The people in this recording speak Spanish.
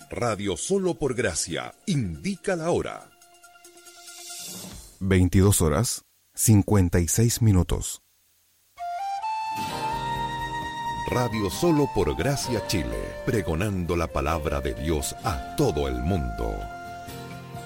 Radio Solo por Gracia indica la hora. 22:56. Radio Solo por Gracia Chile, pregonando la palabra de Dios a todo el mundo.